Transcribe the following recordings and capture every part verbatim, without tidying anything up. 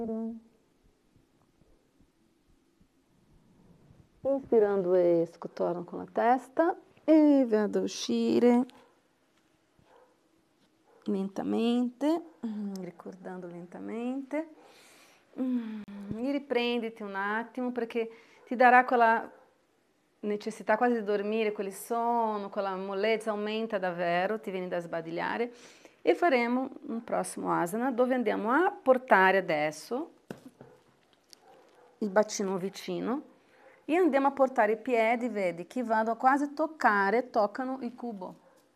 Inspirando esco, torno con la testa e vado a uscire lentamente, ricordando lentamente. E riprenditi un attimo perché ti darà quella necessità quasi di dormire, quel sonno, quella mollezza aumenta davvero, ti viene da sbadigliare. E faremo un prossimo asana dove andiamo a portare adesso il bacino vicino e andiamo a portare i piedi, vedi, che vanno a quasi toccare, toccano il cubo.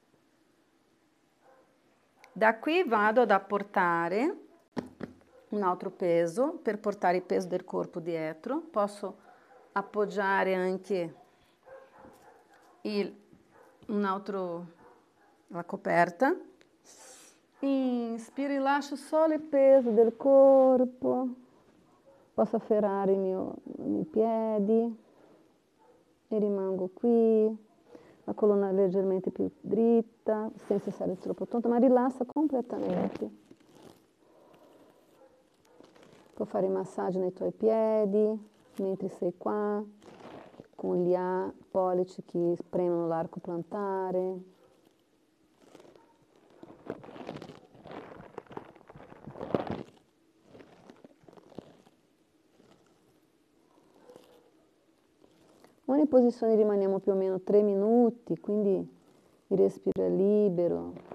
Da qui vado ad apportare un altro peso per portare il peso del corpo dietro. Posso appoggiare anche il, un altro, la coperta. Inspiro e lascio solo il peso del corpo. Posso afferrare i miei, i miei piedi e rimango qui. La colonna leggermente più dritta, senza essere troppo tonta, ma rilassa completamente. Puoi fare massaggi nei tuoi piedi, mentre sei qua, con gli pollici che premono l'arco plantare. Ogni posizione rimaniamo più o meno tre minuti, quindi il respiro è libero.